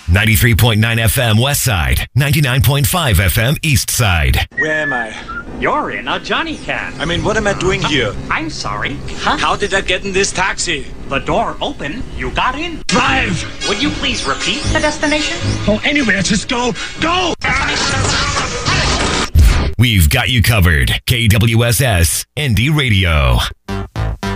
93.9 FM West Side, 99.5 FM East Side. Where am I? You're in a Johnny Can. I mean, what am I doing here? I'm sorry. Huh? How did I get in this taxi? The door open. You got in. Drive! Would you please repeat the destination? Oh, anywhere. Just go. Go! We've got you covered. KWSS Indie Radio.